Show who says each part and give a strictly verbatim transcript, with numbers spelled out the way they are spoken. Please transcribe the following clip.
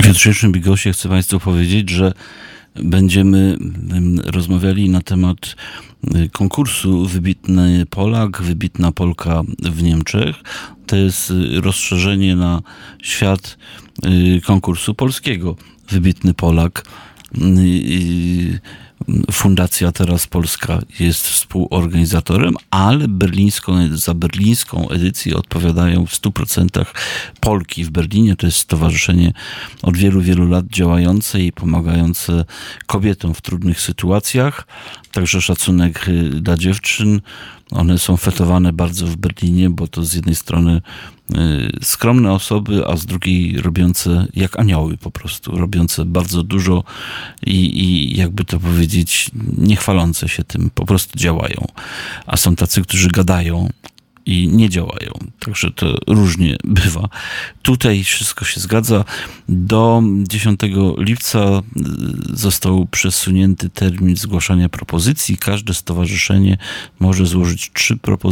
Speaker 1: jutrzejszym Bigosie chcę Państwu powiedzieć, że będziemy rozmawiali na temat konkursu Wybitny Polak, Wybitna Polka w Niemczech. To jest rozszerzenie na świat konkursu polskiego. Wybitny Polak. Fundacja Teraz Polska jest współorganizatorem, ale berlińską, za berlińską edycję odpowiadają w stu procentach Polki w Berlinie. To jest stowarzyszenie od wielu, wielu lat działające i pomagające kobietom w trudnych sytuacjach. Także szacunek dla dziewczyn. One są fetowane bardzo w Berlinie, bo to z jednej strony skromne osoby, a z drugiej robiące jak anioły po prostu, robiące bardzo dużo i, i jakby to powiedzieć, nie chwalące się tym, po prostu działają. A są tacy, którzy gadają i nie działają. Także to różnie bywa. Tutaj wszystko się zgadza. Do dziesiątego lipca został przesunięty termin zgłaszania propozycji. Każde stowarzyszenie może złożyć trzy propozycje